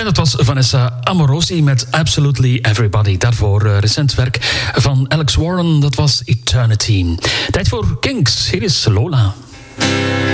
dat was Vanessa Amorosi met Absolutely Everybody. Daarvoor recent werk van Alex Warren, dat was Eternity. Tijd voor Kinks, hier is Lola.